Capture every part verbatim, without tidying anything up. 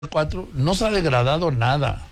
cuatro no se ha degradado nada.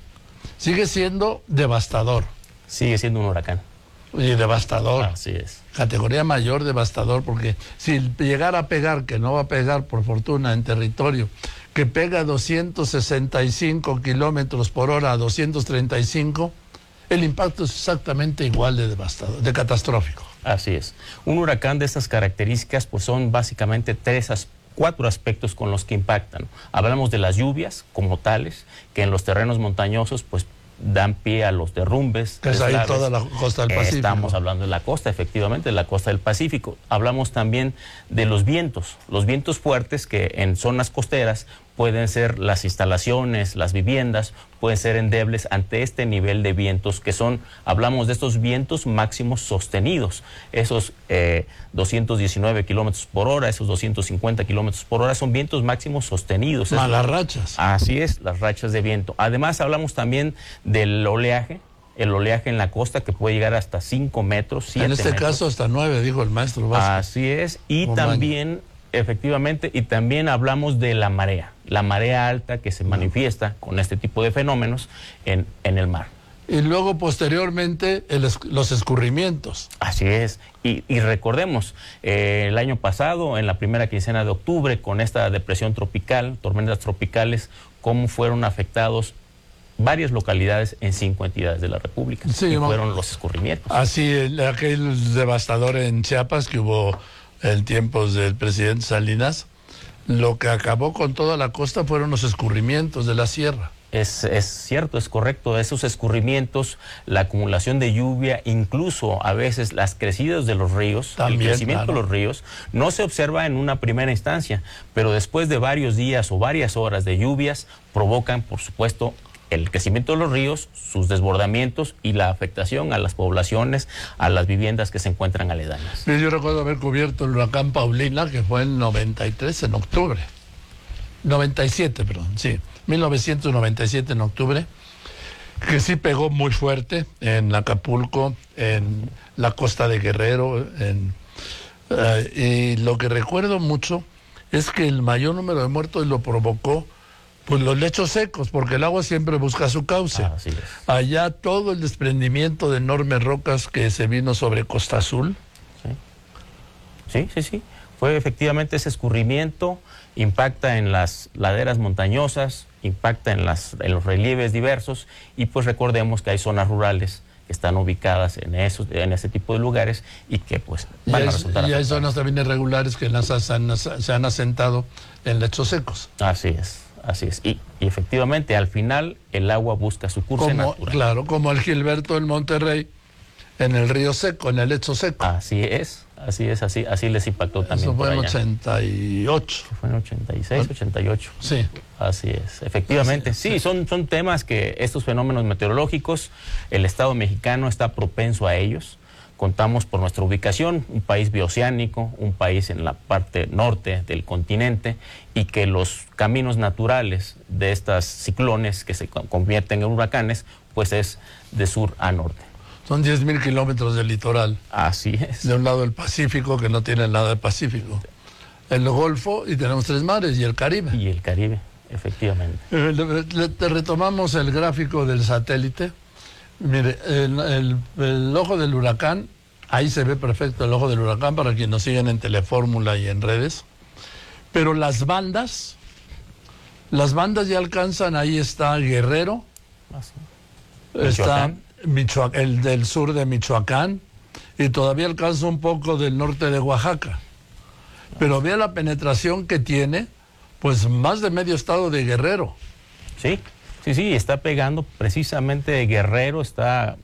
Sigue siendo devastador. Sigue siendo un huracán. Y devastador. Así es. Categoría mayor, devastador, porque si llegara a pegar, que no va a pegar por fortuna en territorio, que pega a doscientos sesenta y cinco kilómetros por hora a doscientos treinta y cinco, el impacto es exactamente igual de devastador, de catastrófico. Así es. Un huracán de estas características pues son básicamente tres aspectos. Cuatro aspectos con los que impactan. Hablamos de las lluvias como tales, que en los terrenos montañosos pues dan pie a los derrumbes. Que es ahí toda la costa del Pacífico. Estamos hablando de la costa, efectivamente, de la costa del Pacífico. Hablamos también de los vientos, los vientos fuertes que en zonas costeras pueden ser las instalaciones, las viviendas, pueden ser endebles ante este nivel de vientos que son, hablamos de estos vientos máximos sostenidos, esos eh, doscientos diecinueve kilómetros por hora, esos doscientos cincuenta kilómetros por hora son vientos máximos sostenidos. Más las rachas. Así es, las rachas de viento. Además hablamos también del oleaje, el oleaje en la costa que puede llegar hasta cinco metros, siete metros. En este caso hasta nueve, dijo el maestro Vázquez. Así es, y también... Efectivamente, y también hablamos de la marea, la marea alta que se manifiesta con este tipo de fenómenos en, en el mar. Y luego posteriormente el, los escurrimientos. Así es, y, y recordemos, eh, el año pasado, en la primera quincena de octubre, con esta depresión tropical, tormentas tropicales, cómo fueron afectados varias localidades en cinco entidades de la República, sí, y no, fueron los escurrimientos. Así, el, aquel devastador en Chiapas que hubo en tiempos del presidente Salinas, lo que acabó con toda la costa fueron los escurrimientos de la sierra. Es, es cierto, es correcto, esos escurrimientos, la acumulación de lluvia, incluso a veces las crecidas de los ríos, también, el crecimiento claro. de los ríos, no se observa en una primera instancia, pero después de varios días o varias horas de lluvias, provocan, por supuesto, el crecimiento de los ríos, sus desbordamientos y la afectación a las poblaciones, a las viviendas que se encuentran aledañas. Yo recuerdo haber cubierto el huracán Paulina, que fue en noventa y tres, en octubre. noventa y siete, perdón, sí. mil novecientos noventa y siete en octubre, que sí pegó muy fuerte en Acapulco, en la costa de Guerrero. En, uh, y lo que recuerdo mucho es que el mayor número de muertos lo provocó pues los lechos secos, porque el agua siempre busca su cauce. Ah, así es. Allá todo el desprendimiento de enormes rocas que se vino sobre Costa Azul. Sí, sí, sí. sí. Fue efectivamente ese escurrimiento, impacta en las laderas montañosas, impacta en, las, en los relieves diversos, y pues recordemos que hay zonas rurales que están ubicadas en esos, en ese tipo de lugares y que pues van y hay, a resultar y hay zonas también irregulares que las han, se han asentado en lechos secos. Así es. Así es, y, y efectivamente al final el agua busca su curso como, natural. Claro, como el Gilberto en Monterrey, en el río seco, en el lecho seco. Así es, así es, así, así les impactó también. Eso fue por en allá. ochenta y ocho. Fue en ochenta y seis, ochenta y ocho. Sí. Así es, efectivamente. Así es, sí, sí. Son, son temas que estos fenómenos meteorológicos, el Estado mexicano está propenso a ellos. Contamos por nuestra ubicación, un país bioceánico, un país en la parte norte del continente, y que los caminos naturales de estos ciclones que se convierten en huracanes, pues es de sur a norte. Son diez mil kilómetros de litoral. Así es. De un lado el Pacífico, que no tiene nada de Pacífico. El Golfo, y tenemos tres mares, y el Caribe. Y el Caribe, efectivamente. Eh, le, le, te retomamos el gráfico del satélite. Mire, el, el, el ojo del huracán, ahí se ve perfecto el ojo del huracán para quienes nos siguen en Telefórmula y en redes. Pero las bandas, las bandas ya alcanzan, ahí está Guerrero, Así. está Michoacán, el del sur de Michoacán, y todavía alcanza un poco del norte de Oaxaca. Pero vea la penetración que tiene, pues más de medio estado de Guerrero. Sí. Sí, sí, está pegando precisamente Guerrero, está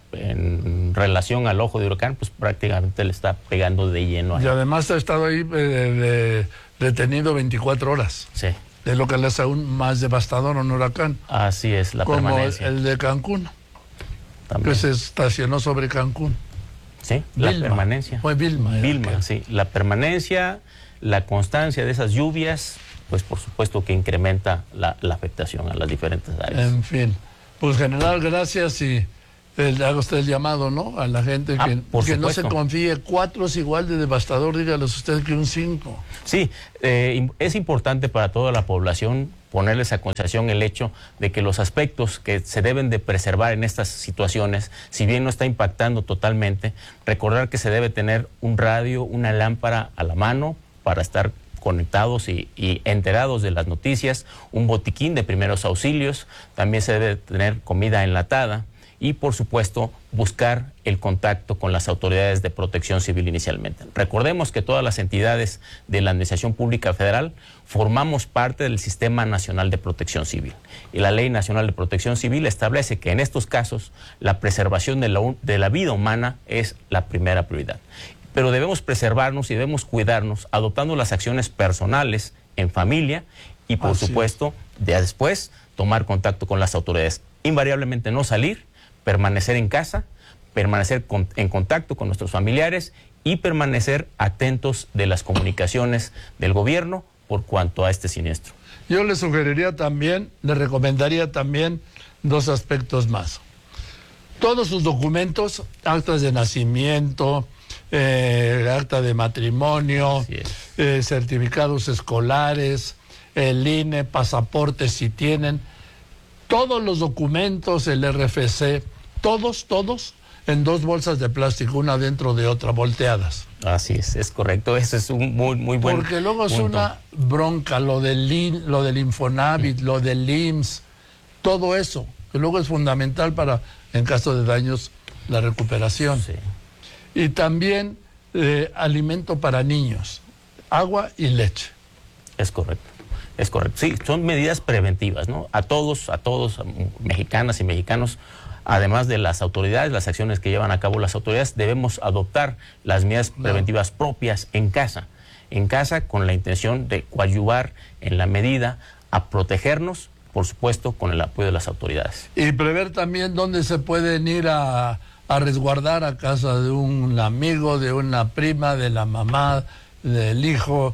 en relación al ojo de huracán, pues prácticamente le está pegando de lleno ahí. Y además ha estado ahí eh, de, detenido veinticuatro horas. Sí. De lo que le hace aún más devastador a un huracán. Así es, la como permanencia. el de Cancún, También. que se estacionó sobre Cancún. Sí, la Vilma. permanencia. Fue Vilma. Vilma, sí. La permanencia, la constancia de esas lluvias, pues por supuesto que incrementa la, la afectación a las diferentes áreas. En fin, pues general, gracias, y el, haga usted el llamado, ¿no? A la gente Ah, que, por que no se supuesto. confíe. Cuatro es igual de devastador, dígales usted, que un cinco. Sí, eh, es importante para toda la población ponerles a consideración el hecho de que los aspectos que se deben de preservar en estas situaciones, si bien no está impactando totalmente, recordar que se debe tener un radio, una lámpara a la mano para estar conectados y, y enterados de las noticias, un botiquín de primeros auxilios, también se debe tener comida enlatada y, por supuesto, buscar el contacto con las autoridades de protección civil inicialmente. Recordemos que todas las entidades de la Administración Pública Federal formamos parte del Sistema Nacional de Protección Civil. Y la Ley Nacional de Protección Civil establece que en estos casos la preservación de la, de la vida humana es la primera prioridad. Pero debemos preservarnos y debemos cuidarnos adoptando las acciones personales en familia y, por Así supuesto, ya después tomar contacto con las autoridades. Invariablemente no salir, permanecer en casa, permanecer con, en contacto con nuestros familiares y permanecer atentos de las comunicaciones del gobierno por cuanto a este siniestro. Yo le sugeriría también, le recomendaría también dos aspectos más. Todos sus documentos, actas de nacimiento, eh, acta de matrimonio, eh, certificados escolares, el I N E, pasaportes si tienen, todos los documentos, el R F C, todos, todos, en dos bolsas de plástico, una dentro de otra, volteadas. Así es, es correcto, eso es un muy, muy buen Porque luego punto. Es una bronca, lo del, I N, lo del Infonavit, lo del I M S S, todo eso, que luego es fundamental para, en caso de daños, la recuperación. Sí. Y también eh, alimento para niños, agua y leche. Es correcto, es correcto. Sí, son medidas preventivas, ¿no? A todos, a todos, a mexicanas y mexicanos, además de las autoridades, las acciones que llevan a cabo las autoridades, debemos adoptar las medidas preventivas no. propias en casa. En casa con la intención de coadyuvar en la medida a protegernos, por supuesto, con el apoyo de las autoridades. Y prever también dónde se pueden ir a, a resguardar a casa de un amigo, de una prima, de la mamá, del hijo,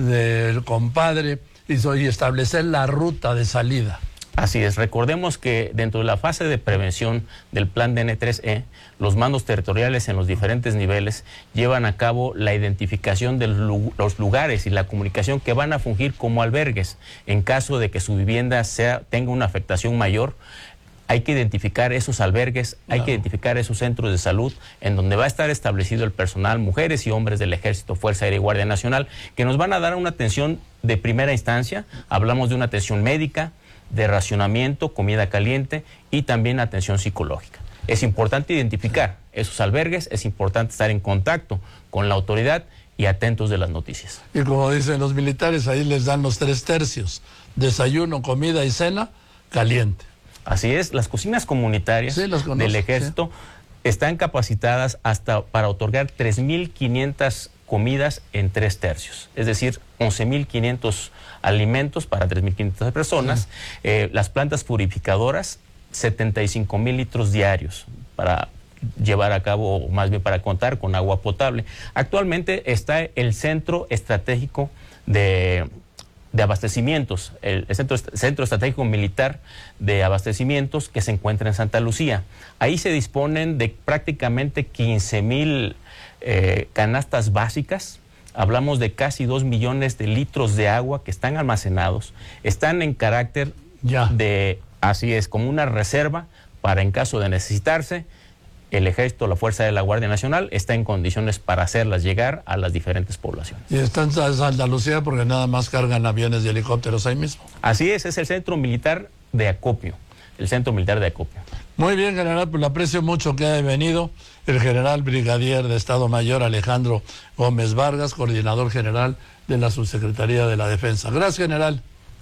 del compadre, y, so, y establecer la ruta de salida. Así es, recordemos que dentro de la fase de prevención del plan D N tres E, los mandos territoriales en los diferentes niveles llevan a cabo la identificación de los lugares y la comunicación que van a fungir como albergues. En caso de que su vivienda sea, tenga una afectación mayor, hay que identificar esos albergues, hay claro. que identificar esos centros de salud en donde va a estar establecido el personal, mujeres y hombres del Ejército, Fuerza Aérea y Guardia Nacional, que nos van a dar una atención de primera instancia. Hablamos de una atención médica, de racionamiento, comida caliente y también atención psicológica. Es importante identificar esos albergues, es importante estar en contacto con la autoridad y atentos de las noticias. Y como dicen los militares, ahí les dan los tres tercios, desayuno, comida y cena, caliente. Así es, las cocinas comunitarias sí, conozco, del Ejército sí. están capacitadas hasta para otorgar tres mil quinientas comidas en tres tercios, es decir, once mil quinientos alimentos para tres mil quinientas personas. Sí. Eh, las plantas purificadoras, setenta y cinco mil litros diarios para llevar a cabo, o más bien para contar con agua potable. Actualmente está el Centro Estratégico de, de Abastecimientos, el, el Centro, Centro Estratégico Militar de Abastecimientos, que se encuentra en Santa Lucía. Ahí se disponen de prácticamente quince mil eh, canastas básicas. Hablamos de casi dos millones de litros de agua que están almacenados, están en carácter ya. de, así es, como una reserva para en caso de necesitarse, el Ejército, la Fuerza de la Guardia Nacional está en condiciones para hacerlas llegar a las diferentes poblaciones. Y están en Santa Lucía porque nada más cargan aviones y helicópteros ahí mismo. Así es, es el Centro Militar de Acopio, el Centro Militar de Acopio. Muy bien, general, pues le aprecio mucho que haya venido el general brigadier de Estado Mayor Alejandro Gómez Vargas, coordinador general de la Subsecretaría de la Defensa. Gracias, general.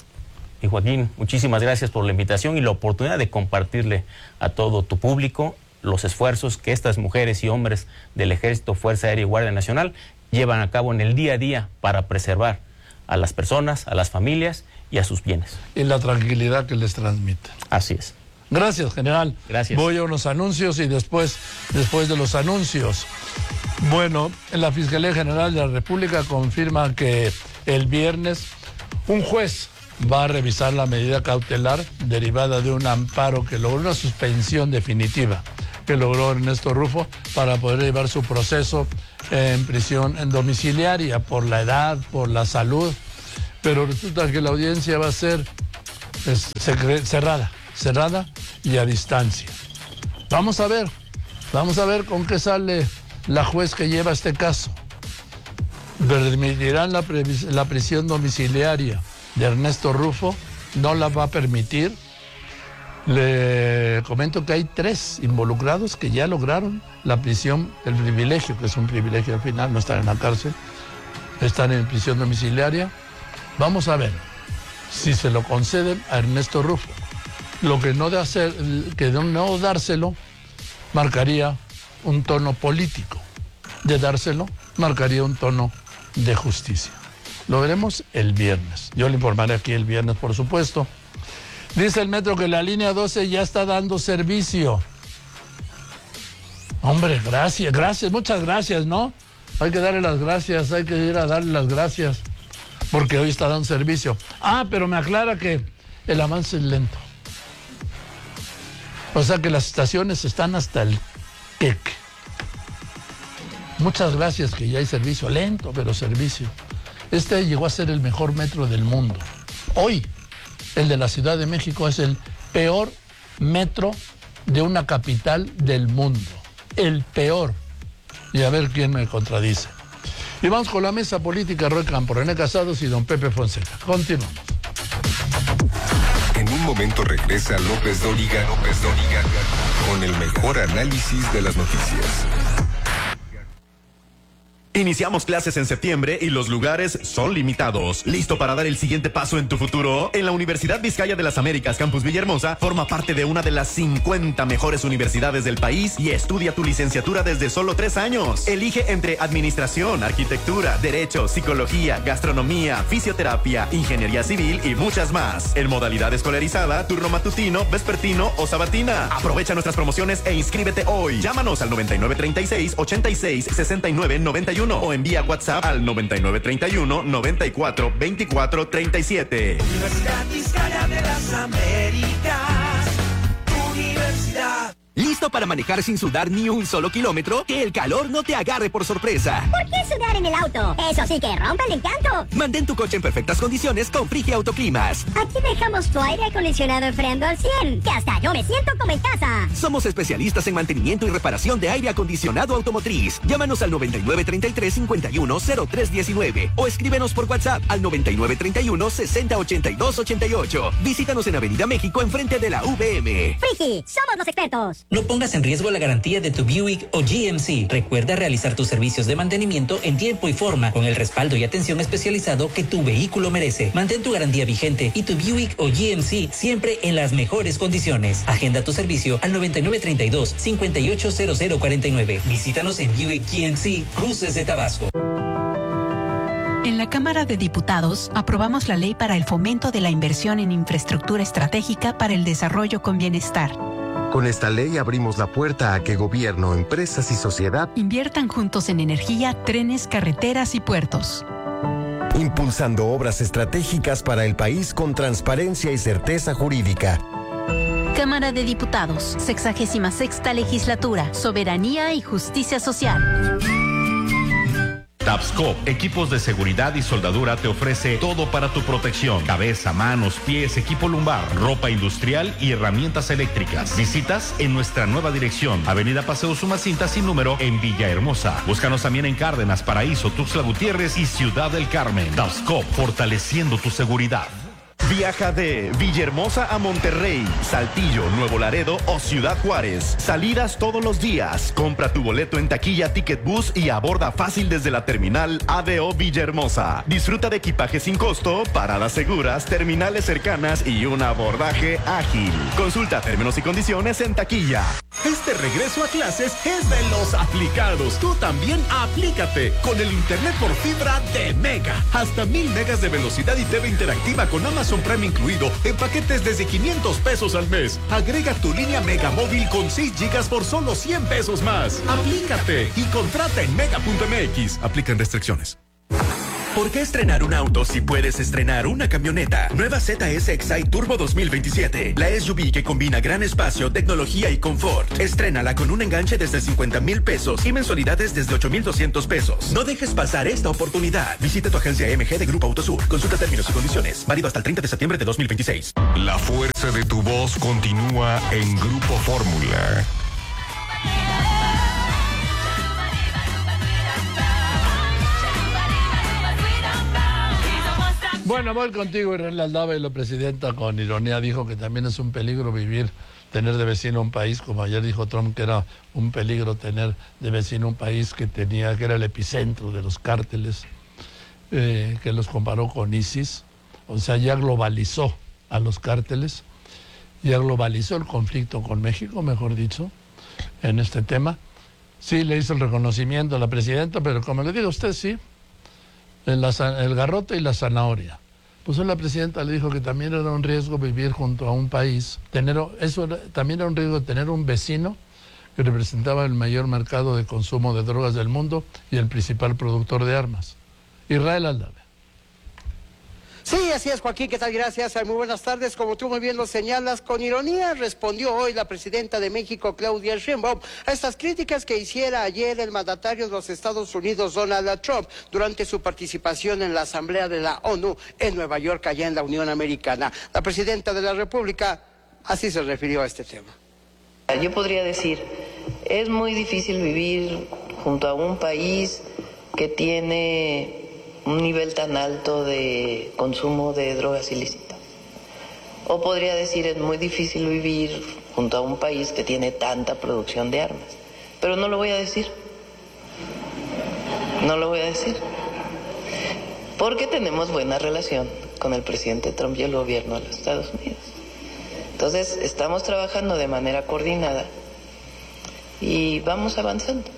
Y Joaquín, muchísimas gracias por la invitación y la oportunidad de compartirle a todo tu público los esfuerzos que estas mujeres y hombres del Ejército, Fuerza Aérea y Guardia Nacional llevan a cabo en el día a día para preservar a las personas, a las familias y a sus bienes. Y la tranquilidad que les transmite. Así es. Gracias, general. Gracias. Voy a unos anuncios y después, después de los anuncios. Bueno, la Fiscalía General de la República confirma que el viernes un juez va a revisar la medida cautelar derivada de un amparo que logró una suspensión definitiva que logró Ernesto Rufo para poder llevar su proceso en prisión en domiciliaria por la edad, por la salud. Pero resulta que la audiencia va a ser es secre- cerrada, cerrada y a distancia. Vamos a ver, vamos a ver con qué sale la juez que lleva este caso. ¿Permitirán la, previs- la prisión domiciliaria de Ernesto Rufo? No la va a permitir. Le comento que hay tres involucrados que ya lograron la prisión, el privilegio, que es un privilegio al final, no están en la cárcel, están en prisión domiciliaria. Vamos a ver si se lo conceden a Ernesto Rufo. Lo que no de hacer, que de no dárselo, marcaría un tono político. De dárselo, marcaría un tono de justicia. Lo veremos el viernes. Yo le informaré aquí el viernes, por supuesto. Dice el metro que la línea doce ya está dando servicio. Hombre, gracias, gracias, muchas gracias, ¿no? Hay que darle las gracias, hay que ir a darle las gracias, porque hoy está dando servicio. Ah, pero me aclara que el avance es lento. O sea que las estaciones están hasta el queque. Muchas gracias que ya hay servicio, lento, pero servicio. Este llegó a ser el mejor metro del mundo. Hoy, el de la Ciudad de México es el peor metro de una capital del mundo. El peor. Y a ver quién me contradice. Y vamos con la mesa política, Roy Campos, René Casados y don Pepe Fonseca. Continuamos. En un momento regresa López Dóriga, López Dóriga, con el mejor análisis de las noticias. Iniciamos clases en septiembre y los lugares son limitados. ¿Listo para dar el siguiente paso en tu futuro? En la Universidad Vizcaya de las Américas, Campus Villahermosa, forma parte de una de las cincuenta mejores universidades del país y estudia tu licenciatura desde solo tres años. Elige entre administración, arquitectura, derecho, psicología, gastronomía, fisioterapia, ingeniería civil y muchas más. En modalidad escolarizada, turno matutino, vespertino o sabatina. Aprovecha nuestras promociones e inscríbete hoy. Llámanos al noventa y nueve treinta y seis, ochenta y seis, sesenta y nueve, noventa y uno o envía WhatsApp al noventa y nueve treinta y uno, noventa y cuatro, veinticuatro, treinta y siete. Universidad Vizcaya de las Américas, Universidad. ¿Listo para manejar sin sudar ni un solo kilómetro? Que el calor no te agarre por sorpresa. ¿Por qué sudar en el auto? Eso sí que rompe el encanto. Mantén tu coche en perfectas condiciones con Frigia Autoclimas. Aquí dejamos tu aire acondicionado enfriando al cien, que hasta yo me siento como en casa. Somos especialistas en mantenimiento y reparación de aire acondicionado automotriz. Llámanos al noventa y nueve treinta y tres, cincuenta y uno, cero tres diecinueve o escríbenos por WhatsApp al noventa y nueve treinta y uno, sesenta, ochenta y dos, ochenta y ocho. Visítanos en Avenida México enfrente de la V M. Frigi, somos los expertos. No pongas en riesgo la garantía de tu Buick o G M C. Recuerda realizar tus servicios de mantenimiento en tiempo y forma con el respaldo y atención especializado que tu vehículo merece. Mantén tu garantía vigente y tu Buick o G M C siempre en las mejores condiciones. Agenda tu servicio al noventa y nueve treinta y dos, cincuenta y ocho, cero cero cuarenta y nueve. Visítanos en Buick G M C, Cruces de Tabasco. En la Cámara de Diputados aprobamos la ley para el fomento de la inversión en infraestructura estratégica para el desarrollo con bienestar. Con esta ley abrimos la puerta a que gobierno, empresas y sociedad inviertan juntos en energía, trenes, carreteras y puertos. Impulsando obras estratégicas para el país con transparencia y certeza jurídica. Cámara de Diputados, sexagésima sexta legislatura, soberanía y justicia social. Tapscop, equipos de seguridad y soldadura, te ofrece todo para tu protección: cabeza, manos, pies, equipo lumbar, ropa industrial y herramientas eléctricas. Visitas en nuestra nueva dirección, Avenida Paseo Sumacinta sin número en Villahermosa. Búscanos también en Cárdenas, Paraíso, Tuxtla Gutiérrez y Ciudad del Carmen. Tapscop, fortaleciendo tu seguridad. Viaja de Villahermosa a Monterrey, Saltillo, Nuevo Laredo o Ciudad Juárez. Salidas todos los días. Compra tu boleto en taquilla Ticket Bus y aborda fácil desde la terminal A D O Villahermosa. Disfruta de equipaje sin costo, paradas seguras, terminales cercanas y un abordaje ágil. Consulta términos y condiciones en taquilla. Este regreso a clases es de los aplicados. Tú también aplícate con el internet por fibra de Mega. Hasta mil megas de velocidad y T V interactiva con Amazon Prime incluido en paquetes desde quinientos pesos al mes. Agrega tu línea Mega Móvil con seis gigas por solo cien pesos más. Aplícate y contrata en mega punto m x. Aplican restricciones. ¿Por qué estrenar un auto si puedes estrenar una camioneta? Nueva Z S Excite Turbo dos mil veintisiete. La S U V que combina gran espacio, tecnología y confort. Estrénala con un enganche desde cincuenta mil pesos y mensualidades desde ocho mil doscientos pesos. No dejes pasar esta oportunidad. Visita tu agencia M G de Grupo Autosur. Consulta términos y condiciones. Válido hasta el treinta de septiembre de dos mil veintiséis. La fuerza de tu voz continúa en Grupo Fórmula. Bueno, voy contigo, Israel Aldaba, y la presidenta con ironía dijo que también es un peligro vivir, tener de vecino un país, como ayer dijo Trump que era un peligro tener de vecino un país que tenía, que era el epicentro de los cárteles, eh, que los comparó con ISIS, o sea, ya globalizó a los cárteles, ya globalizó el conflicto con México, mejor dicho, en este tema. Sí, le hizo el reconocimiento a la presidenta, pero como le digo a usted, sí, el, el garrote y la zanahoria. Pues la presidenta le dijo que también era un riesgo vivir junto a un país, tener eso era, también era un riesgo tener un vecino que representaba el mayor mercado de consumo de drogas del mundo y el principal productor de armas. Israel Aldave. Sí, así es, Joaquín, ¿qué tal? Gracias, muy buenas tardes. Como tú muy bien lo señalas, con ironía respondió hoy la presidenta de México, Claudia Sheinbaum, a estas críticas que hiciera ayer el mandatario de los Estados Unidos, Donald Trump, durante su participación en la Asamblea de la ONU en Nueva York, allá en la Unión Americana. La presidenta de la República así se refirió a este tema. Yo podría decir, es muy difícil vivir junto a un país que tiene un nivel tan alto de consumo de drogas ilícitas. O podría decir, es muy difícil vivir junto a un país que tiene tanta producción de armas. Pero no lo voy a decir. No lo voy a decir. Porque tenemos buena relación con el presidente Trump y el gobierno de los Estados Unidos. Entonces, estamos trabajando de manera coordinada y vamos avanzando.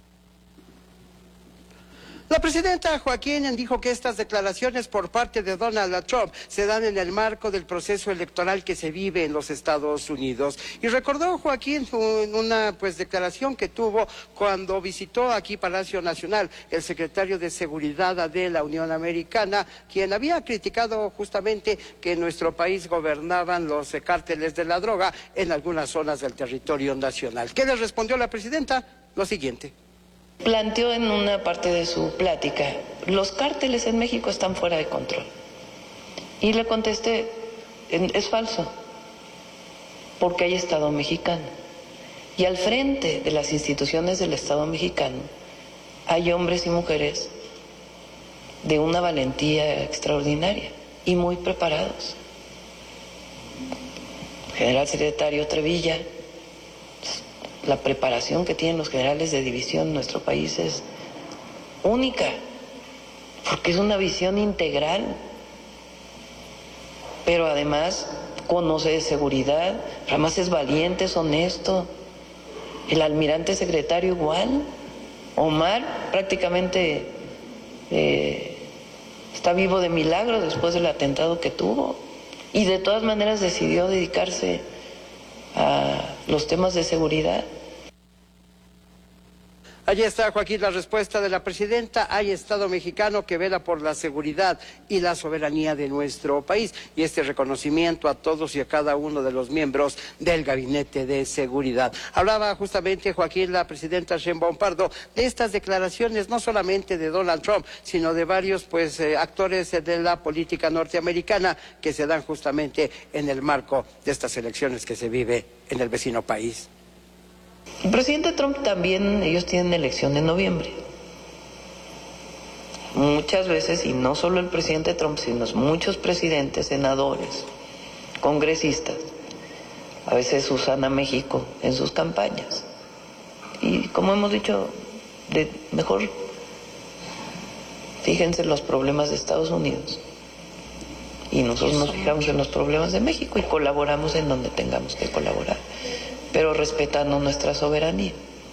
La presidenta Joaquín dijo que estas declaraciones por parte de Donald Trump se dan en el marco del proceso electoral que se vive en los Estados Unidos. Y recordó Joaquín una pues declaración que tuvo cuando visitó aquí Palacio Nacional el secretario de Seguridad de la Unión Americana, quien había criticado justamente que en nuestro país gobernaban los cárteles de la droga en algunas zonas del territorio nacional. ¿Qué le respondió la presidenta? Lo siguiente. Planteó en una parte de su plática, los cárteles en México están fuera de control. Y le contesté, es falso, porque hay Estado mexicano. Y al frente de las instituciones del Estado mexicano hay hombres y mujeres de una valentía extraordinaria y muy preparados. General Secretario Trevilla, la preparación que tienen los generales de división en nuestro país es única, porque es una visión integral, pero además conoce de seguridad, además es valiente, es honesto. El almirante secretario igual, Omar prácticamente eh, está vivo de milagro después del atentado que tuvo, y de todas maneras decidió dedicarse a los temas de seguridad. Allí está, Joaquín, la respuesta de la presidenta. Hay Estado mexicano que vela por la seguridad y la soberanía de nuestro país, y este reconocimiento a todos y a cada uno de los miembros del Gabinete de Seguridad. Hablaba justamente, Joaquín, la presidenta Sheinbaum Pardo, de estas declaraciones no solamente de Donald Trump, sino de varios pues eh, actores de la política norteamericana que se dan justamente en el marco de estas elecciones que se vive en el vecino país. El presidente Trump también, ellos tienen elección en noviembre. Muchas veces, y no solo el presidente Trump, sino muchos presidentes, senadores, congresistas, a veces usan a México en sus campañas. Y como hemos dicho, de mejor fíjense en los problemas de Estados Unidos. Y nosotros nos fijamos en los problemas de México y colaboramos en donde tengamos que colaborar, pero respetando nuestra soberanía.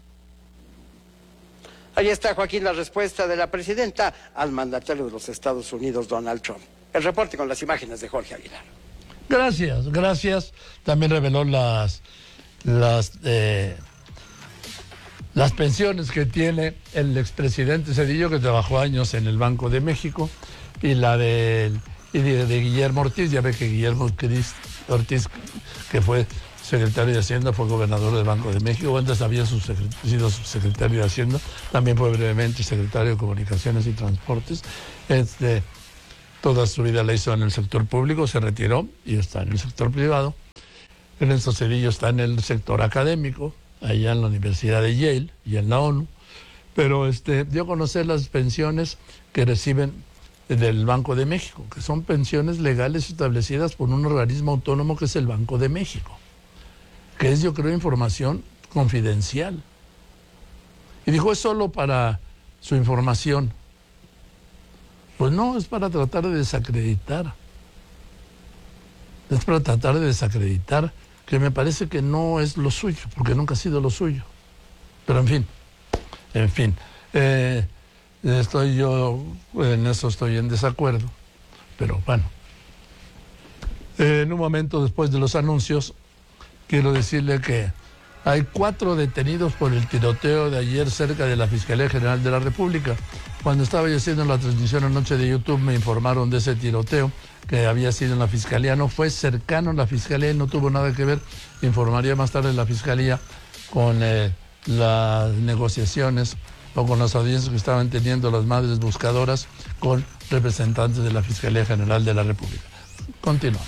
Ahí está, Joaquín, la respuesta de la presidenta al mandatario de los Estados Unidos, Donald Trump. El reporte con las imágenes de Jorge Aguilar. Gracias, gracias. También reveló las, las, eh, las pensiones que tiene el expresidente Zedillo, que trabajó años en el Banco de México, y la de, y de, de Guillermo Ortiz. Ya ve que Guillermo Ortiz, que fue secretario de Hacienda, fue gobernador del Banco de México, antes había sido subsecretario de Hacienda, también fue brevemente secretario de Comunicaciones y Transportes. Este, toda su vida la hizo en el sector público, se retiró y está en el sector privado. Ernesto Zedillo está en el sector académico, allá en la Universidad de Yale y en la ONU, pero este, dio a conocer las pensiones que reciben del Banco de México, que son pensiones legales establecidas por un organismo autónomo que es el Banco de México, que es, yo creo, información confidencial. Y dijo, es solo para su información. Pues no, es para tratar de desacreditar. Es para tratar de desacreditar, que me parece que no es lo suyo, porque nunca ha sido lo suyo. Pero en fin, en fin, eh, estoy yo, en eso estoy en desacuerdo, pero bueno. Eh, en un momento después de los anuncios, quiero decirle que hay cuatro detenidos por el tiroteo de ayer cerca de la Fiscalía General de la República. Cuando estaba yo haciendo la transmisión anoche de YouTube me informaron de ese tiroteo que había sido en la Fiscalía. No fue cercano a la Fiscalía y no tuvo nada que ver. Informaría más tarde la Fiscalía con eh, las negociaciones o con las audiencias que estaban teniendo las madres buscadoras con representantes de la Fiscalía General de la República. Continuamos.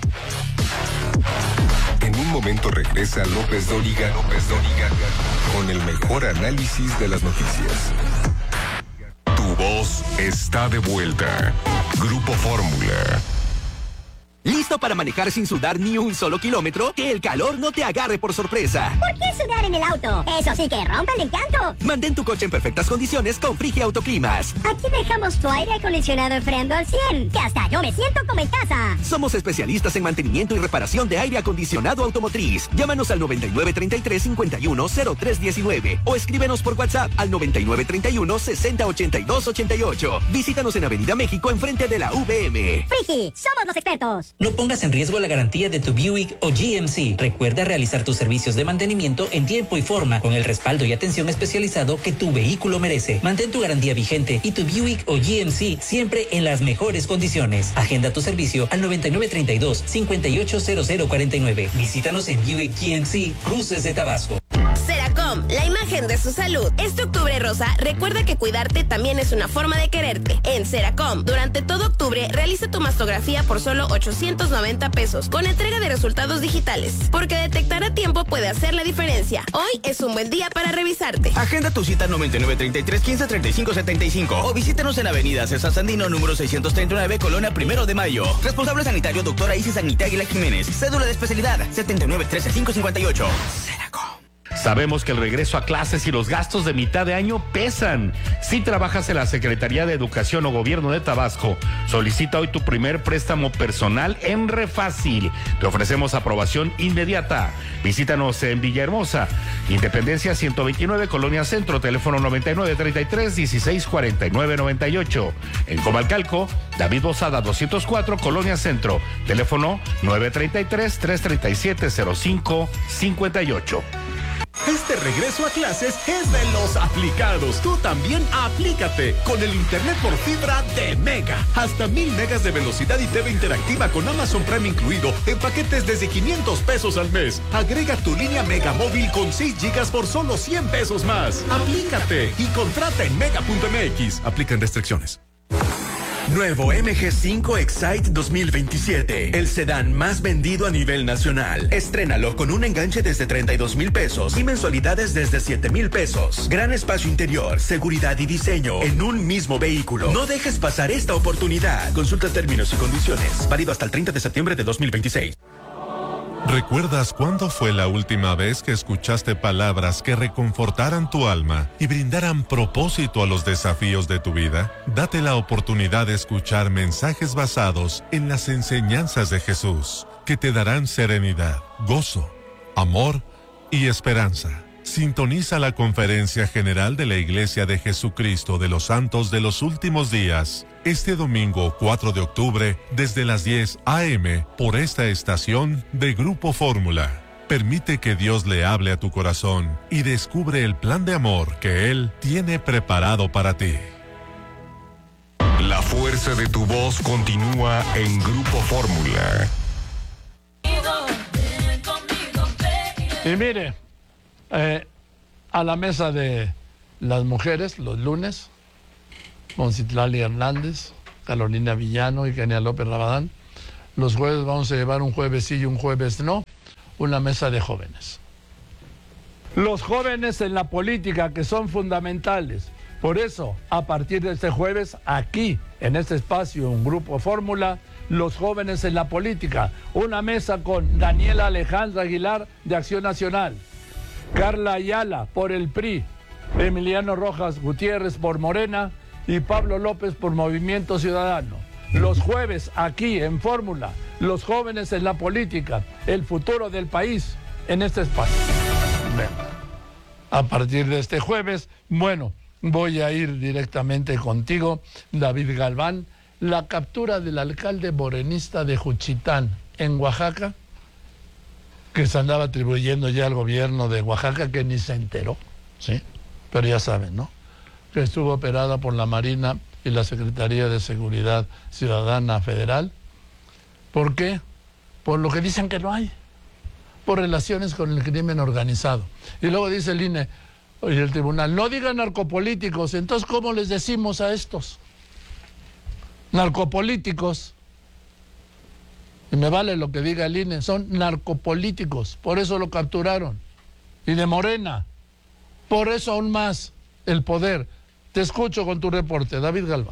En un momento regresa López Dóriga, López Dóriga, con el mejor análisis de las noticias. Tu voz está de vuelta. Grupo Fórmula. ¿Listo para manejar sin sudar ni un solo kilómetro? Que el calor no te agarre por sorpresa. ¿Por qué sudar en el auto? Eso sí que rompe el encanto. Mantén tu coche en perfectas condiciones con Frigia Autoclimas. Aquí dejamos tu aire acondicionado enfriando al cien, que hasta yo me siento como en casa. Somos especialistas en mantenimiento y reparación de aire acondicionado automotriz. Llámanos al noventa y nueve treinta y tres cincuenta y uno cero tres diecinueve o escríbenos por WhatsApp al noventa y nueve treinta y uno sesenta ochenta y dos ochenta y ocho. Visítanos en Avenida México enfrente de la V M. Frigi, somos los expertos. No pongas en riesgo la garantía de tu Buick o G M C. Recuerda realizar tus servicios de mantenimiento en tiempo y forma con el respaldo y atención especializado que tu vehículo merece. Mantén tu garantía vigente y tu Buick o G M C siempre en las mejores condiciones. Agenda tu servicio al noventa y nueve treinta y dos cincuenta y ocho cero cero cuarenta y nueve. Visítanos en Buick G M C, Cruces de Tabasco. Seracom, la imagen de su salud. Este octubre rosa, recuerda que cuidarte también es una forma de quererte. En Seracom, durante todo octubre, realiza tu mastografía por solo ochocientos noventa pesos, con entrega de resultados digitales. Porque detectar a tiempo puede hacer la diferencia. Hoy es un buen día para revisarte. Agenda tu cita noventa y nueve treinta y tres quince treinta y cinco setenta y cinco o visítanos en Avenida César Sandino, número seiscientos treinta y nueve, Colonia Primero de Mayo. Responsable sanitario, doctora Isis Agnita Águila Jiménez. Cédula de especialidad, setenta y nueve trece cinco cincuenta y ocho. Seracom. Sabemos que el regreso a clases y los gastos de mitad de año pesan. Si trabajas en la Secretaría de Educación o Gobierno de Tabasco, solicita hoy tu primer préstamo personal en Refácil. Te ofrecemos aprobación inmediata. Visítanos en Villahermosa, Independencia ciento veintinueve, Colonia Centro, teléfono noventa y nueve treinta y tres dieciséis cuarenta y nueve noventa y ocho. En Comalcalco, David Bozada doscientos cuatro, Colonia Centro, teléfono nueve treinta y tres tres treinta y siete cero cinco cincuenta y ocho. Este regreso a clases es de los aplicados. Tú también aplícate con el internet por fibra de Mega. Hasta mil megas de velocidad y T V interactiva con Amazon Prime incluido en paquetes desde quinientos pesos al mes. Agrega tu línea Mega móvil con seis gigas por solo cien pesos más. Aplícate y contrata en mega punto m x. Aplican restricciones. Nuevo M G cinco Excite dos mil veintisiete, el sedán más vendido a nivel nacional. Estrénalo con un enganche desde treinta y dos mil pesos y mensualidades desde siete mil pesos. Gran espacio interior, seguridad y diseño en un mismo vehículo. No dejes pasar esta oportunidad. Consulta términos y condiciones. Válido hasta el treinta de septiembre de dos mil veintiséis. ¿Recuerdas cuándo fue la última vez que escuchaste palabras que reconfortaran tu alma y brindaran propósito a los desafíos de tu vida? Date la oportunidad de escuchar mensajes basados en las enseñanzas de Jesús, que te darán serenidad, gozo, amor y esperanza. Sintoniza la Conferencia General de la Iglesia de Jesucristo de los Santos de los Últimos Días, este domingo cuatro de octubre, desde las diez a eme, por esta estación de Grupo Fórmula. Permite que Dios le hable a tu corazón y descubre el plan de amor que Él tiene preparado para ti. La fuerza de tu voz continúa en Grupo Fórmula. Y mire, eh, a la mesa de las mujeres, los lunes, con Citlali Hernández, Carolina Villano y Kenia López Rabadán. Los jueves vamos a llevar un jueves sí y un jueves no, una mesa de jóvenes. Los jóvenes en la política, que son fundamentales. Por eso, a partir de este jueves, aquí, en este espacio, un Grupo Fórmula, los jóvenes en la política. Una mesa con Daniela Alejandra Aguilar, de Acción Nacional, Carla Ayala, por el P R I, Emiliano Rojas Gutiérrez, por Morena, y Pablo López, por Movimiento Ciudadano. Los jueves, aquí, en Fórmula, los jóvenes en la política, el futuro del país, en este espacio. Bueno, a partir de este jueves, bueno, voy a ir directamente contigo, David Galván. La captura del alcalde morenista de Juchitán, en Oaxaca, que se andaba atribuyendo ya al gobierno de Oaxaca, que ni se enteró, ¿sí? Pero ya saben, ¿no? Que estuvo operada por la Marina y la Secretaría de Seguridad Ciudadana Federal. ¿Por qué? Por lo que dicen que no hay, por relaciones con el crimen organizado. Y luego dice el I N E y el tribunal, no digan narcopolíticos. Entonces, ¿cómo les decimos a estos? Narcopolíticos. Y me vale lo que diga el I N E, son narcopolíticos, por eso lo capturaron. Y de Morena, por eso aún más el poder. Te escucho con tu reporte, David Galván.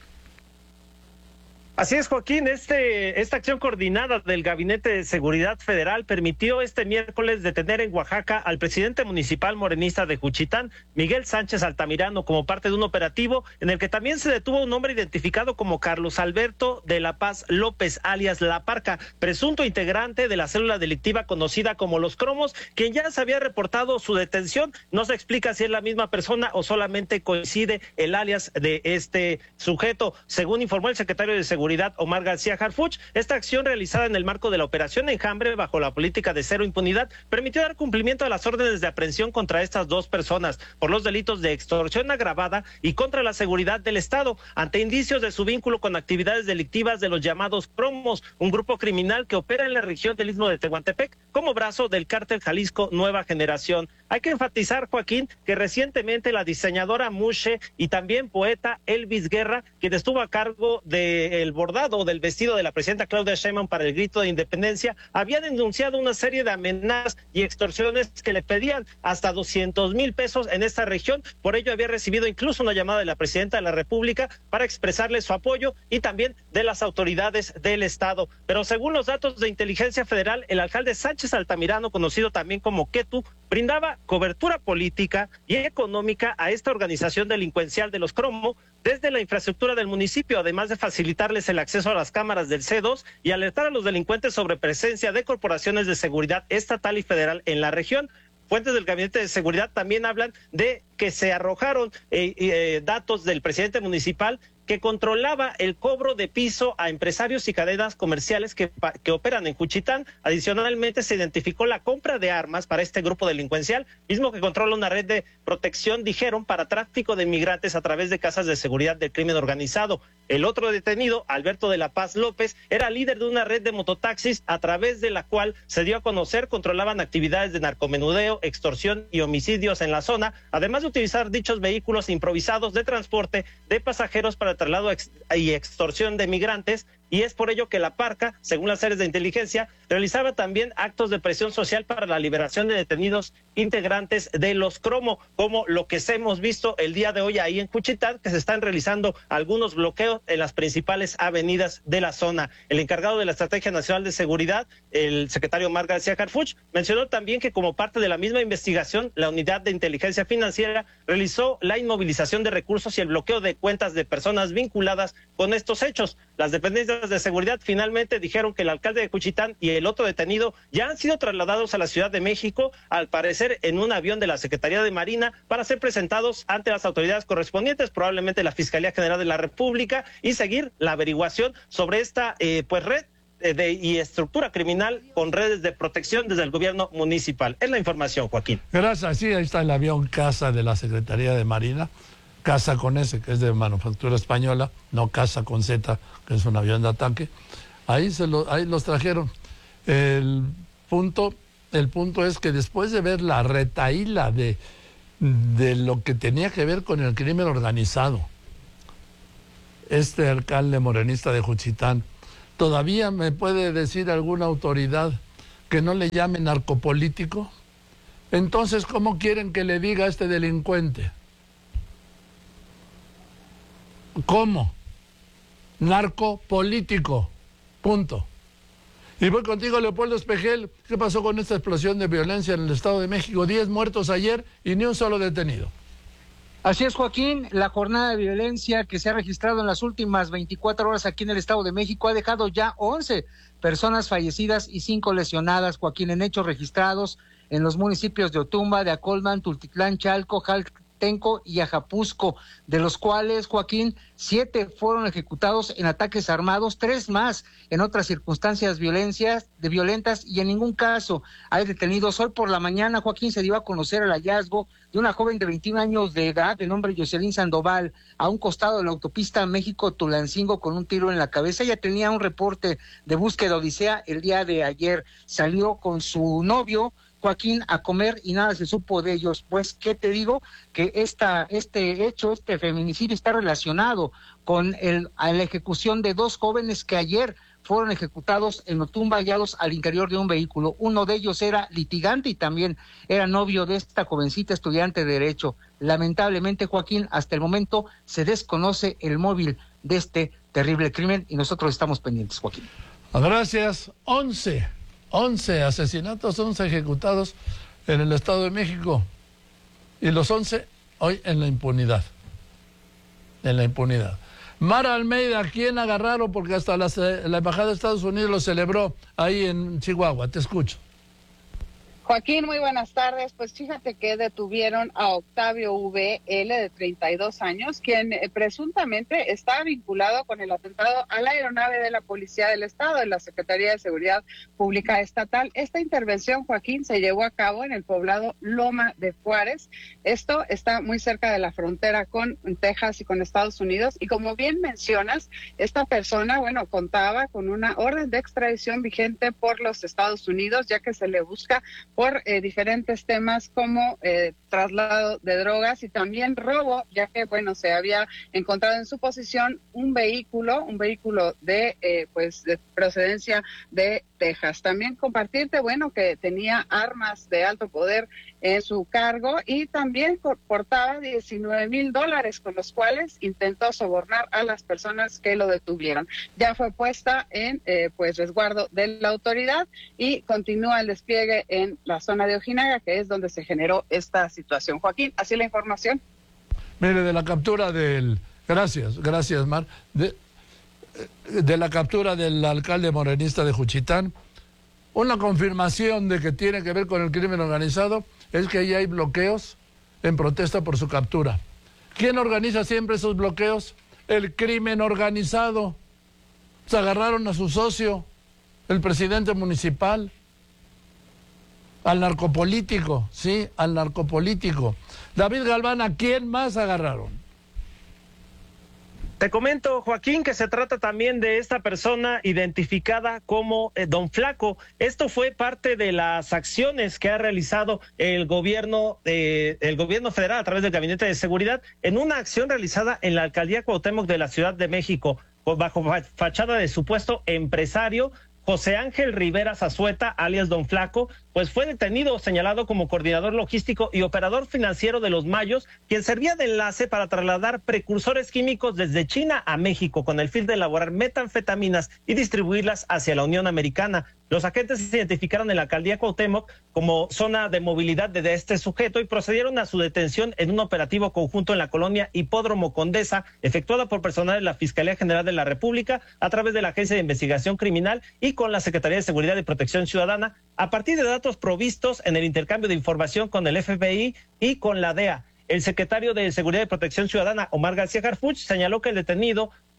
Así es, Joaquín, este, esta acción coordinada del Gabinete de Seguridad Federal permitió este miércoles detener en Oaxaca al presidente municipal morenista de Juchitán, Miguel Sánchez Altamirano, como parte de un operativo en el que también se detuvo un hombre identificado como Carlos Alberto de la Paz López, alias La Parca, presunto integrante de la célula delictiva conocida como Los Cromos, quien ya se había reportado su detención. No se explica si es la misma persona o solamente coincide el alias de este sujeto. Según informó el secretario de Seguridad, Omar García Harfuch, esta acción realizada en el marco de la Operación Enjambre bajo la política de cero impunidad permitió dar cumplimiento a las órdenes de aprehensión contra estas dos personas por los delitos de extorsión agravada y contra la seguridad del Estado, ante indicios de su vínculo con actividades delictivas de los llamados Cromos, un grupo criminal que opera en la región del Istmo de Tehuantepec como brazo del cártel Jalisco Nueva Generación. Hay que enfatizar, Joaquín, que recientemente la diseñadora Mushe y también poeta Elvis Guerra, quien estuvo a cargo del bordado del vestido de la presidenta Claudia Sheinbaum para el grito de independencia, había denunciado una serie de amenazas y extorsiones que le pedían hasta doscientos mil pesos en esta región. Por ello había recibido incluso una llamada de la presidenta de la República para expresarle su apoyo y también de las autoridades del Estado. Pero según los datos de Inteligencia Federal, el alcalde Sánchez Altamirano, conocido también como Ketu, brindaba cobertura política y económica a esta organización delincuencial de los Cromo desde la infraestructura del municipio, además de facilitarles el acceso a las cámaras del C dos y alertar a los delincuentes sobre presencia de corporaciones de seguridad estatal y federal en la región. Fuentes del Gabinete de Seguridad también hablan de que se arrojaron eh, eh, datos del presidente municipal que controlaba el cobro de piso a empresarios y cadenas comerciales que, que operan en Juchitán. Adicionalmente, se identificó la compra de armas para este grupo delincuencial, mismo que controla una red de protección, dijeron, para tráfico de migrantes a través de casas de seguridad del crimen organizado. El otro detenido, Alberto de la Paz López, era líder de una red de mototaxis a través de la cual se dio a conocer controlaban actividades de narcomenudeo, extorsión y homicidios en la zona, además de utilizar dichos vehículos improvisados de transporte de pasajeros para traslado ex y extorsión de migrantes, y es por ello que La Parca, según las áreas de inteligencia, realizaba también actos de presión social para la liberación de detenidos integrantes de los Cromo, como lo que hemos visto el día de hoy ahí en Juchitán, que se están realizando algunos bloqueos en las principales avenidas de la zona. El encargado de la Estrategia Nacional de Seguridad, el secretario Omar García Harfuch, mencionó también que como parte de la misma investigación, la Unidad de Inteligencia Financiera realizó la inmovilización de recursos y el bloqueo de cuentas de personas vinculadas con estos hechos. Las dependencias de seguridad finalmente dijeron que el alcalde de Juchitán y el otro detenido ya han sido trasladados a la Ciudad de México, al parecer en un avión de la Secretaría de Marina, para ser presentados ante las autoridades correspondientes, probablemente la Fiscalía General de la República, y seguir la averiguación sobre esta eh, pues red eh, de, y estructura criminal con redes de protección desde el gobierno municipal. Es la información, Joaquín. Gracias. Sí, ahí está el avión Casa de la Secretaría de Marina. Casa con S, que es de manufactura española, no Casa con Z, que es un avión de ataque. Ahí, se lo, ahí los trajeron. El punto, el punto es que después de ver la retahíla de, de lo que tenía que ver con el crimen organizado, este alcalde morenista de Juchitán, ¿todavía me puede decir alguna autoridad que no le llame narcopolítico? Entonces, ¿cómo quieren que le diga a este delincuente? ¿Cómo? Narcopolítico. Punto. Y voy contigo, Leopoldo Espejel. ¿Qué pasó con esta explosión de violencia en el Estado de México? Diez muertos ayer y ni un solo detenido. Así es, Joaquín. La jornada de violencia que se ha registrado en las últimas veinticuatro horas aquí en el Estado de México ha dejado ya once personas fallecidas y cinco lesionadas, Joaquín, en hechos registrados en los municipios de Otumba, de Acolman, Tultitlán, Chalco, Jaltenco y Ajapusco, de los cuales, Joaquín, siete fueron ejecutados en ataques armados, tres más en otras circunstancias violencias, de violentas, y en ningún caso hay detenidos. Hoy por la mañana, Joaquín, se dio a conocer el hallazgo de una joven de veintiún años de edad, de nombre Jocelyn Sandoval, a un costado de la autopista México-Tulancingo con un tiro en la cabeza. Ella tenía un reporte de búsqueda odisea el día de ayer. Salió con su novio, Joaquín, a comer y nada se supo de ellos. Pues, ¿qué te digo? Que esta, este hecho, este feminicidio está relacionado con el, a la ejecución de dos jóvenes que ayer fueron ejecutados en Otumba, hallados al interior de un vehículo. Uno de ellos era litigante y también era novio de esta jovencita estudiante de Derecho. Lamentablemente, Joaquín, hasta el momento se desconoce el móvil de este terrible crimen y nosotros estamos pendientes, Joaquín. Gracias. once, once asesinatos, once ejecutados en el Estado de México. Y los once hoy en la impunidad. En la impunidad. Mara Almeida, ¿a quién agarraron? Porque hasta la, la Embajada de Estados Unidos lo celebró ahí en Chihuahua. Te escucho. Joaquín, muy buenas tardes. Pues fíjate que detuvieron a Octavio V L, de treinta y dos años, quien eh, presuntamente está vinculado con el atentado a la aeronave de la Policía del Estado, de la Secretaría de Seguridad Pública Estatal. Esta intervención, Joaquín, se llevó a cabo en el poblado Loma de Juárez. Esto está muy cerca de la frontera con Texas y con Estados Unidos. Y como bien mencionas, esta persona, bueno, contaba con una orden de extradición vigente por los Estados Unidos, ya que se le busca por eh, diferentes temas como eh, traslado de drogas y también robo, ya que, bueno, se había encontrado en su posesión un vehículo, un vehículo de, eh, pues, de procedencia de Texas. También compartirte, bueno, que tenía armas de alto poder en su cargo y también portaba diecinueve mil dólares con los cuales intentó sobornar a las personas que lo detuvieron. Ya fue puesta en eh, pues resguardo de la autoridad y continúa el despliegue en la zona de Ojinaga, que es donde se generó esta situación. Joaquín, así la información. Mire, de la captura del... Gracias, gracias, Mar. De, de la captura del alcalde morenista de Juchitán, una confirmación de que tiene que ver con el crimen organizado es que ahí hay bloqueos en protesta por su captura. ¿Quién organiza siempre esos bloqueos? El crimen organizado. Se agarraron a su socio, el presidente municipal, al narcopolítico, sí, al narcopolítico. David Galván, ¿a quién más agarraron? Te comento, Joaquín, que se trata también de esta persona identificada como eh, Don Flaco. Esto fue parte de las acciones que ha realizado el gobierno, eh, el gobierno federal a través del Gabinete de Seguridad en una acción realizada en la alcaldía Cuauhtémoc de la Ciudad de México, bajo fachada de supuesto empresario José Ángel Rivera Zazueta, alias Don Flaco, pues fue detenido, señalado como coordinador logístico y operador financiero de Los Mayos, quien servía de enlace para trasladar precursores químicos desde China a México con el fin de elaborar metanfetaminas y distribuirlas hacia la Unión Americana. Los agentes se identificaron en la alcaldía Cuauhtémoc como zona de movilidad de este sujeto y procedieron a su detención en un operativo conjunto en la colonia Hipódromo Condesa, efectuada por personal de la Fiscalía General de la República a través de la Agencia de Investigación Criminal y con la Secretaría de Seguridad y Protección Ciudadana, a partir de datos provistos en el intercambio de información con el F B I y con la D E A. El secretario de Seguridad y Protección Ciudadana, Omar García Harfuch, señaló que el detenido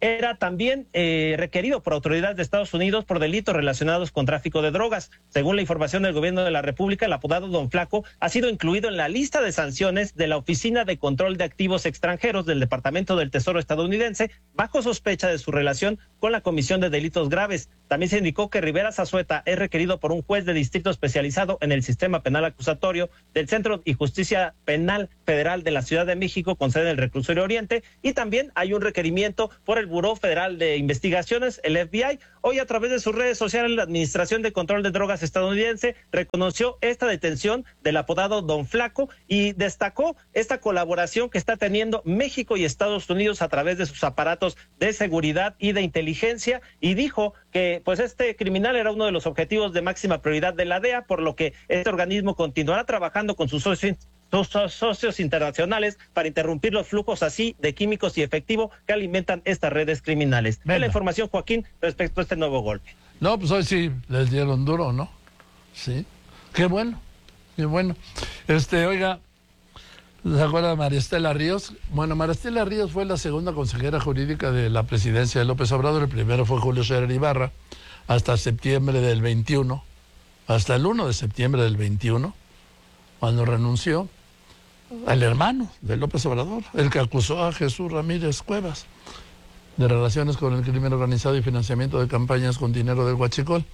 era también eh, requerido por autoridades de Estados Unidos por delitos relacionados con tráfico de drogas. Según la información del gobierno de la República, el apodado Don Flaco ha sido incluido en la lista de sanciones de la Oficina de Control de Activos Extranjeros del Departamento del Tesoro estadounidense, bajo sospecha de su relación con la Comisión de Delitos Graves. También se indicó que Rivera Zazueta es requerido por un juez de distrito especializado en el sistema penal acusatorio del Centro y Justicia Penal Federal de la Ciudad de México, con sede en el Reclusorio Oriente, y también hay un requerimiento por el Buró Federal de Investigaciones, el F B I. Hoy, a través de sus redes sociales, la Administración de Control de Drogas estadounidense reconoció esta detención del apodado Don Flaco y destacó esta colaboración que está teniendo México y Estados Unidos a través de sus aparatos de seguridad y de inteligencia, y dijo que pues este criminal era uno de los objetivos de máxima prioridad de la D E A, por lo que este organismo continuará trabajando con sus socios sus socios internacionales para interrumpir los flujos así de químicos y efectivo que alimentan estas redes criminales. Es la información, Joaquín, respecto a este nuevo golpe. No, pues hoy sí les dieron duro, ¿no? Sí. Qué bueno, qué bueno. Este, oiga, ¿se acuerda de María Estela Ríos? Bueno, María Estela Ríos fue la segunda consejera jurídica de la presidencia de López Obrador. El primero fue Julio Scherer Ibarra, hasta septiembre del veintiuno, hasta el primero de septiembre del veintiuno, cuando renunció el hermano de López Obrador, el que acusó a Jesús Ramírez Cuevas de relaciones con el crimen organizado y financiamiento de campañas con dinero del huachicol.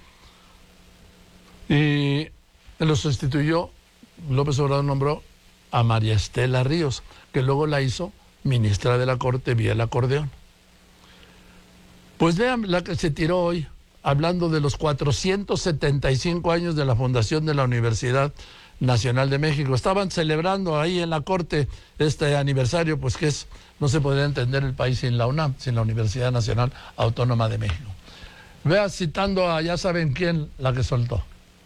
Y lo sustituyó, López Obrador nombró a María Estela Ríos, que luego la hizo ministra de la Corte vía el acordeón. Pues vean la que se tiró hoy, hablando de los cuatrocientos setenta y cinco años de la fundación de la Universidad Nacional de México. Estaban celebrando ahí en la Corte este aniversario, pues que es, no se podría entender el país sin la UNAM, sin la Universidad Nacional Autónoma de México. Vea, citando a ya saben quién, la que soltó.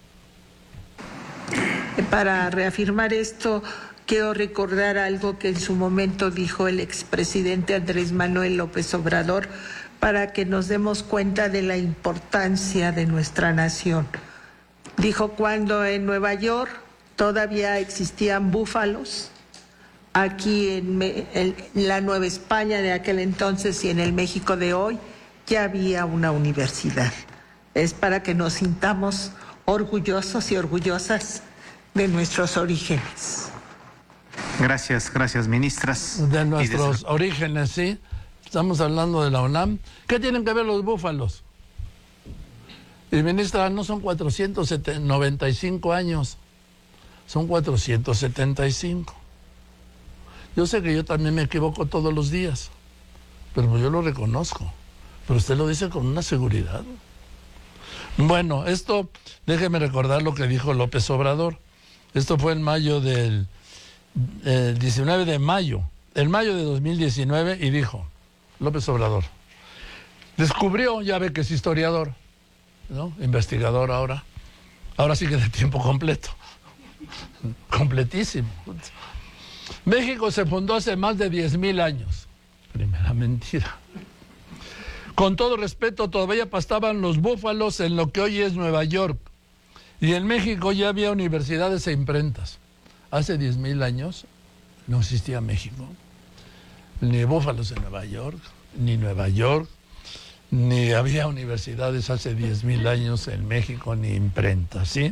Para reafirmar esto, quiero recordar algo que en su momento dijo el expresidente Andrés Manuel López Obrador, para que nos demos cuenta de la importancia de nuestra nación. Dijo: cuando en Nueva York todavía existían búfalos, aquí en, en la Nueva España de aquel entonces y en el México de hoy ya había una universidad. Es para que nos sintamos orgullosos y orgullosas de nuestros orígenes. Gracias, gracias, ministras. De nuestros de... orígenes, sí. Estamos hablando de la UNAM. ¿Qué tienen que ver los búfalos? Y ministra, no son cuatrocientos noventa y cinco años, son cuatrocientos setenta y cinco. Yo sé que yo también me equivoco todos los días, pero yo lo reconozco. Pero usted lo dice con una seguridad. Bueno, esto, déjeme recordar lo que dijo López Obrador. Esto fue en mayo del eh, diecinueve de mayo, en mayo de dos mil diecinueve, y dijo López Obrador: descubrió, ya ve que es historiador, ¿no? Investigador ahora, ahora sí que de tiempo completo, completísimo. México se fundó hace más de diez mil años. Primera mentira. Con todo respeto, todavía pastaban los búfalos en lo que hoy es Nueva York. Y en México ya había universidades e imprentas. Hace diez mil años no existía México. Ni búfalos en Nueva York, ni Nueva York, ni había universidades hace diez mil años en México, ni imprentas, ¿sí?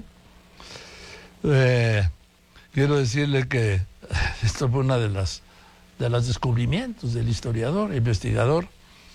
Eh, quiero decirle que esto fue una de las de los descubrimientos del historiador, investigador.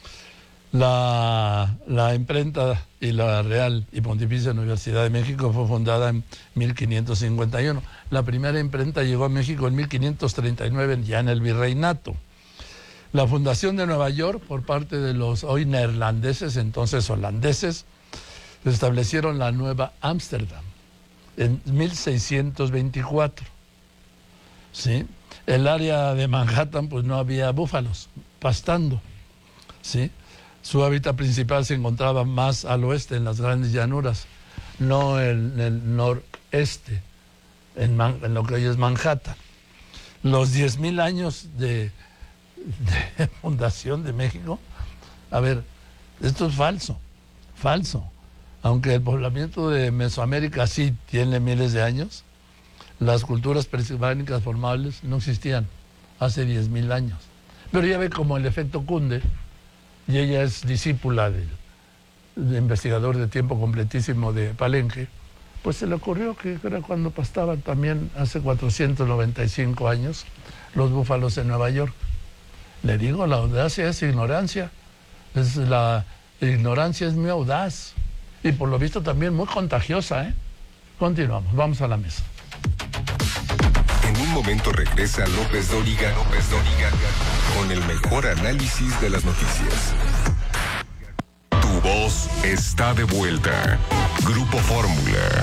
La, la imprenta y la Real y Pontificia Universidad de México fue fundada en mil quinientos cincuenta y uno. La primera imprenta llegó a México en mil quinientos treinta y nueve, ya en el Virreinato. La fundación de Nueva York por parte de los hoy neerlandeses, entonces holandeses, establecieron la Nueva Ámsterdam en mil seiscientos veinticuatro. ¿Sí? El área de Manhattan, pues no había búfalos pastando, ¿sí? Su hábitat principal se encontraba más al oeste, en las grandes llanuras, no en el noreste, en, Man, en lo que hoy es Manhattan. Los diez mil años de, de fundación de México, a ver, esto es falso, falso. Aunque el poblamiento de Mesoamérica sí tiene miles de años, las culturas prehispánicas formables no existían hace diez mil años. Pero ya ve como el efecto cunde, y ella es discípula del, del investigador de tiempo completísimo de Palenque, pues se le ocurrió que era cuando pastaban también hace cuatrocientos noventa y cinco años los búfalos en Nueva York. Le digo, la audacia es ignorancia, es la ignorancia es muy audaz y por lo visto también muy contagiosa, ¿eh? Continuamos, vamos a la mesa. En un momento regresa López Dóriga, López Dóriga, con el mejor análisis de las noticias. Tu voz está de vuelta. Grupo Fórmula.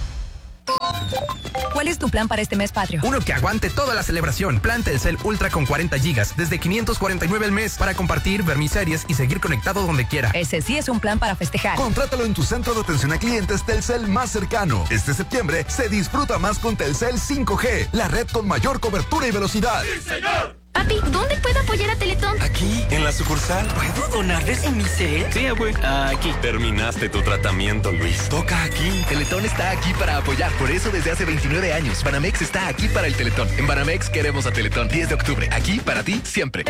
¿Cuál es tu plan para este mes patrio? Uno que aguante toda la celebración. Plan Telcel Ultra con cuarenta gigas, desde quinientos cuarenta y nueve al mes, para compartir, ver mis series y seguir conectado donde quiera. Ese sí es un plan para festejar. Contrátalo en tu centro de atención a clientes Telcel más cercano. Este septiembre se disfruta más con Telcel cinco G, la red con mayor cobertura y velocidad. ¡Sí, señor! Papi, ¿dónde puedo apoyar a Teletón? Aquí, en la sucursal. ¿Puedo donarles en mi cel? Sí, abue. Aquí. Terminaste tu tratamiento, Luis. Toca aquí. Teletón está aquí para apoyar. Por eso desde hace veintinueve años, Banamex está aquí para el Teletón. En Banamex queremos a Teletón. diez de octubre. Aquí para ti siempre.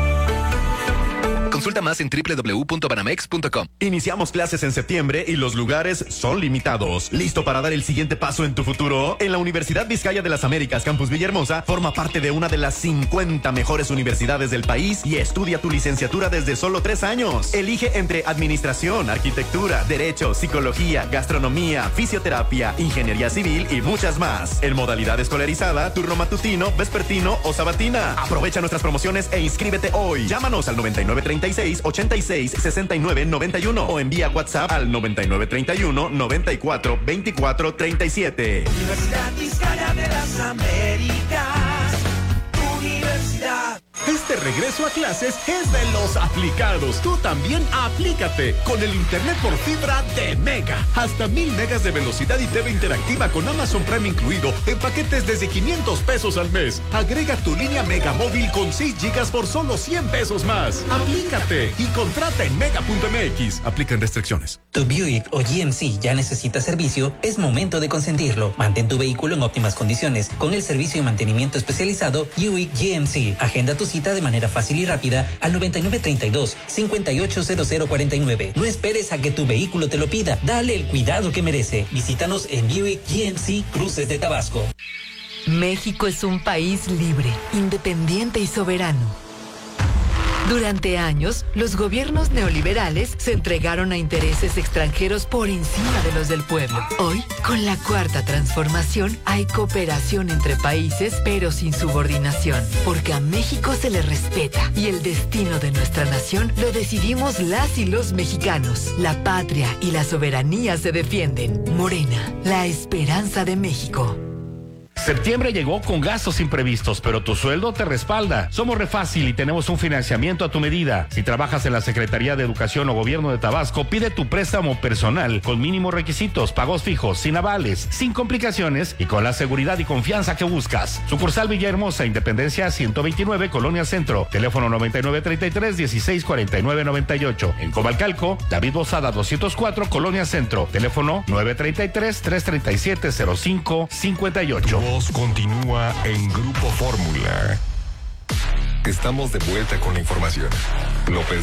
Consulta más en doble u doble u doble u punto banamex punto com. Iniciamos clases en septiembre y los lugares son limitados. ¿Listo para dar el siguiente paso en tu futuro? En la Universidad Vizcaya de las Américas, Campus Villahermosa, forma parte de una de las cincuenta mejores universidades del país y estudia tu licenciatura desde solo tres años. Elige entre administración, arquitectura, derecho, psicología, gastronomía, fisioterapia, ingeniería civil y muchas más. En modalidad escolarizada, turno matutino, vespertino o sabatina. Aprovecha nuestras promociones e inscríbete hoy. Llámanos al noventa y nueve treinta y seis, ochenta y seis, sesenta y nueve, noventa y uno o envía WhatsApp al noventa y nueve treinta y uno, noventa y cuatro, veinticuatro, treinta y siete. Universidad Vizcaya de las Américas, tu universidad. Este regreso a clases es de los aplicados. Tú también aplícate con el internet por fibra de Mega. Hasta mil megas de velocidad y T V interactiva con Amazon Prime incluido en paquetes desde quinientos pesos al mes. Agrega tu línea Mega móvil con seis gigas por solo cien pesos más. Aplícate y contrata en mega punto m x. Aplican restricciones. Tu Buick o G M C ya necesita servicio, es momento de consentirlo. Mantén tu vehículo en óptimas condiciones con el servicio de mantenimiento especializado Buick G M C. Agenda tu cita de manera fácil y rápida al noventa y nueve treinta y dos, cincuenta y ocho cero cero cuarenta y nueve. No esperes a que tu vehículo te lo pida. Dale el cuidado que merece. Visítanos en Buick G M C Cruces de Tabasco. México es un país libre, independiente y soberano. Durante años, los gobiernos neoliberales se entregaron a intereses extranjeros por encima de los del pueblo. Hoy, con la cuarta transformación, hay cooperación entre países, pero sin subordinación, porque a México se le respeta y el destino de nuestra nación lo decidimos las y los mexicanos. La patria y la soberanía se defienden. Morena, la esperanza de México. Septiembre llegó con gastos imprevistos, pero tu sueldo te respalda. Somos Refácil y tenemos un financiamiento a tu medida. Si trabajas en la Secretaría de Educación o Gobierno de Tabasco, pide tu préstamo personal con mínimos requisitos, pagos fijos, sin avales, sin complicaciones y con la seguridad y confianza que buscas. Sucursal Villahermosa, Independencia ciento veintinueve, Colonia Centro. Teléfono noventa y nueve treinta y tres, dieciséis cuarenta y nueve noventa y ocho. En Comalcalco, David Bozada doscientos cuatro, Colonia Centro. Teléfono nueve treinta y tres, trescientos treinta y siete, cero cinco cincuenta y ocho. Continúa en Grupo Fórmula. Estamos de vuelta con la información. López